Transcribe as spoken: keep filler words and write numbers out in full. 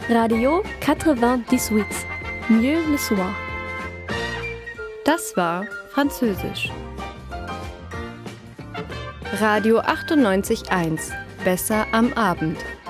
Radio quatre-vingt-dix-huit, mieux le soir. Das war Französisch. Radio achtundneunzig Komma eins, besser am Abend.